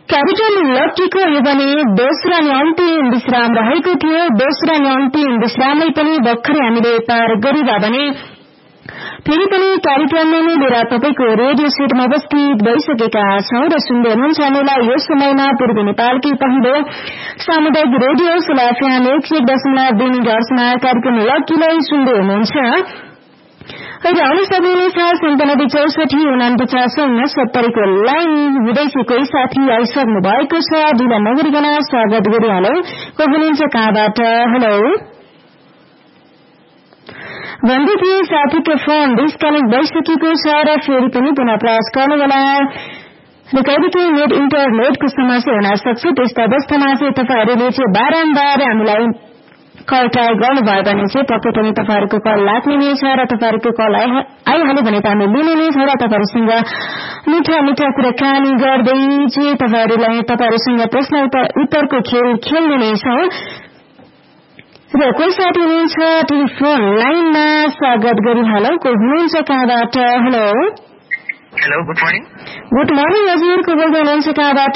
कार्यक्रम लट्टीको यो भने दोस्रो अनि अन्तिम विश्राम रहेको थियो। दोस्रो अनि अन्तिम विश्रामलाई पनि भर्खरै हामीले पार गरिदा भने फेरि पनि कार्यक्रममा लिएर तपाईको रेडियो सेटमा उपस्थित भइसकेका छौं र सुन्दै हुनुहुन्छ हामीलाई यो समयमा पूर्वी नेपालकै पहिलो सामुदायिक रेडियो एफएम 101.2 मेगाहर्जमा कार्यक्रम लट्टीलाई सुन्दै हुनुहुन्छ। अहिले आउनु सक्नुहुनेछ 9764495070 को लाइन हुँदैछ। कोही साथी आइसक्नु भएको छ, ढिला नगरिकन स्वागत गरिहालौ। को हुनुहुन्छ, कहाँबाट? हेलो भन्दै थिए साथीको फोन डिस्कनेक्ट भइसकेको छ र फेरि पनि पुनः प्रयास गर्नुहोला। र कहिलेकाहीँ नेट इन्टरनेटको समस्या हुन सक्छ। त्यस्तो अवस्थामा चाहिँ तपाईहरूले चाहिँ बारम्बार हामीलाई कल ट्राई गर्नुभयो भने चाहिँ पक्कै पनि तपाईहरूको कल लाग्ने नै छ र तपाईहरूको कल आइहाल्यो भने त हामी लिने नै छ र तपाईहरूसँग मिठा मिठा कुराकानी गर्दै चाहिँ तपाईहरूसँग प्रश्न उत्तरको खेल खेल्ने नै छौं। र कोही साथी हुनुहुन्छ टेलिफोन लाइनमा, स्वागत गरिहालौ। को हुनुहुन्छ, कहाँबाट? Hello hello, good morning. Good morning हजुर, को बोल्दै हुनुहुन्छ, कहाँबाट?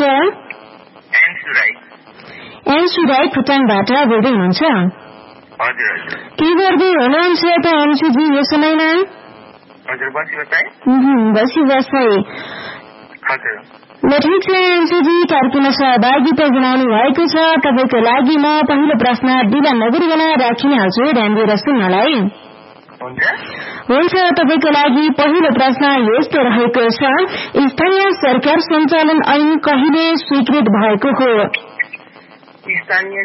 एन्सु राई खोटाङबाट बोल्दै हुनुहुन्छ? हजुर। के गर्दै हुनुहुन्छ त एन्सुजी यो समयमा? हजुर, बसी बसाई। हजुर। ल ठिक छ एन्सुजी, कार्यक्रममा सहभागिता जनाउनु भएको छ। तपाईको लागि म पहिलो प्रश्न ढिला नगरिकन राखिने हाल्छु, ध्यान दिएर सुन्नलाई। हुन्छ, तपाईको लागि पहिलो प्रश्न यस्तो रहेको छ, स्थानीय सरकार सञ्चालन ऐन कहिले स्वीकृत भएको हो? स्थानीय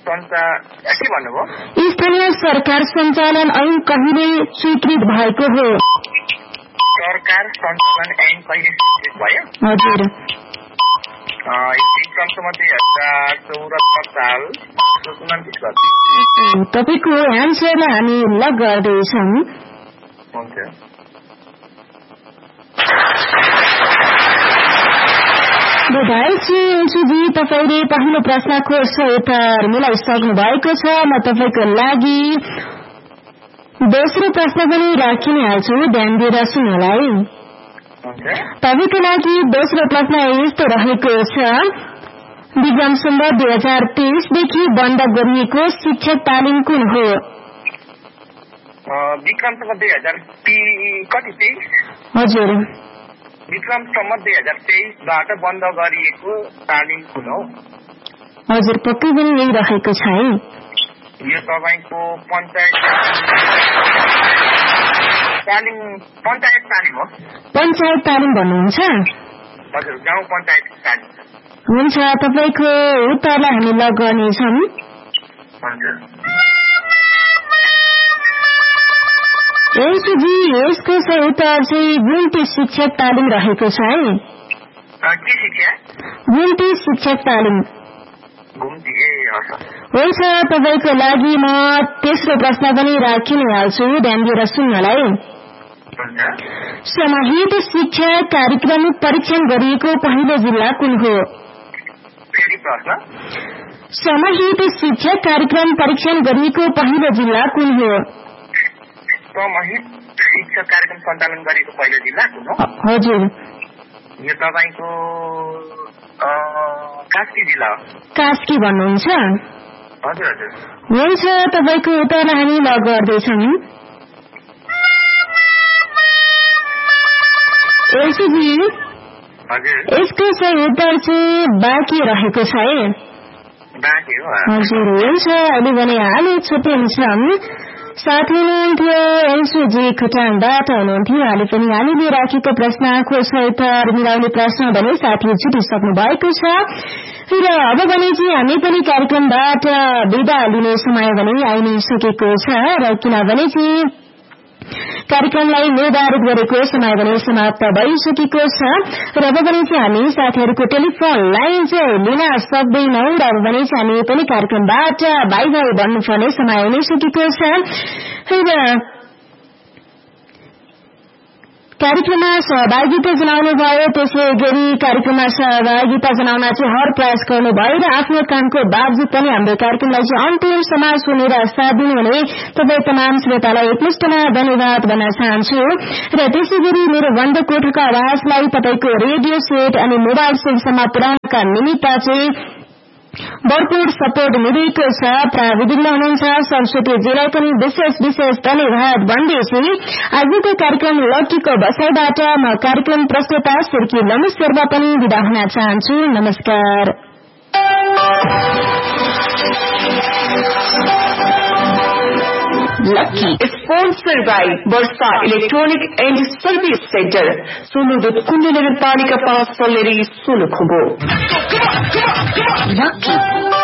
सरकार सञ्चालन ऐन कहिले स्वीकृत भएको हो? सरकार सञ्चालन ऐन कहिले स्वीकृत भयो? हजुर। तपाईको एन्सरलाई हामी लक गर्दैछौँ। जी तपाईले पहिलो प्रश्नको उत्तर मिलाइसक्नु भएको छ। म तपाईको लागि दोस्रो प्रश्न पनि राखिने हाल्छु, ध्यान दिएर सुन्नलाई। तपाईको लागि दोस्रो प्रश्न यस्तो रहेको छ, विक्रम सम्वत 2023 देखि बन्द गरिएको शिक्षक तालिम कुन हो? विक्रम सम्वत 2023 हजुर। विक्रम सम्वत 2023 बाट बन्द गरिएको तालिम कुन हो? हजुर, पक्कै पनि यही रहेको छ है। यो तपाईको पञ्चायत तालिम हो। पञ्चायत तालिम भन्नुहुन्छ? हजुर, गाउँ पञ्चायत तालिम। हुन्छ, तपाईको उत्तरलाई हामी लक गर्नेछौँ। एन्सुजी यसको सही उत्तर चाहिँ गुम्टी शिक्षक तालिम रहेको छ है। के शिक्षा? गुम्टी शिक्षक तालिम। हुन्छ, तपाईको लागि म तेस्रो प्रश्न पनि राखिने हाल्छु, ध्यान दिएर सुन्नलाई। समाहित शिक्षा कार्यक्रम परीक्षण गरिएको पहिलो जिल्ला कुन हो? समाहित शिक्षा कार्यक्रम परीक्षण गरिएको पहिलो जिल्ला कुन हो? समाहित शिक्षा कार्यक्रम सञ्चालन गरेको पहिलो जिल्ला कुन हो? हजुर। यो तपाईको कास्की जिल्ला हो। कास्की भन्नुहुन्छ? हजुर। हुन्छ, तपाईको उत्तरलाई हामी लक गर्दैछौँ। एलसीजी यसको सही उत्तर चाहिँ बाँकी रहेको छ है। हजुर। हुन्छ, अहिले भने हामी छुट्टिन्छौँ। साथी हुनुहुन्थ्यो एन्सुजी खोटाङबाट हुनुहुन्थ्यो। अहिले पनि हामीले राखेको प्रश्नको उत्तर मिलाउने प्रश्न भने साथी छुटिसक्नु भएको छ र अब भने चाहिँ हामी पनि कार्यक्रमबाट बिदा लिने समय भने आइ नै सकेको छ र किनभने चाहिँ कार्यक्रमलाई निर्धारित गरेको समय भने समाप्त भइसकेको छ र अब भने चाहिँ हामी साथीहरूको टेलिफोन लाइन चाहिँ लिन सक्दैनौं र अब भने चाहिँ हामी पनि कार्यक्रमबाट बाई बाई भन्नुपर्ने समय हुन सकेको छ र कार्यक्रममा सहभागिता जनाउनुभयो। त्यसै गरी कार्यक्रममा सहभागिता जनाउन चाहिँ हर प्रयास गर्नुभयो र आफ्नो कामको बावजुद पनि हाम्रो कार्यक्रमलाई चाहिँ अन्त्यसम्म सुनेर साथ दिनुहुने तपाईँ तमाम श्रोतालाई एकमुष्टमा धन्यवाद भन्न चाहन्छु। र त्यसै गरी मेरो बन्द कोठको आवाजलाई तपाईको रेडियो सेट अनि मोबाइल सेटसम्म पुर्याउनका निमित्त चाहिँ भरपूर सपोर्ट मिलेको छ। प्राविधिकमा हुनुहुन्छ सरस्वतीजीलाई पनि विशेष धन्यवाद भन्दैछु। आजको कार्यक्रम लक्कीको बसाईबाट म कार्यक्रम प्रस्तुता सुर्की लम्बु शेर्पा पनि विदा हुन चाहन्छु। नमस्कार। Lucky is sponsored by Versa Electronic and Service Center, Soludut Kundu Nagarpalika 5 Soleri, Solukhumbu. Lucky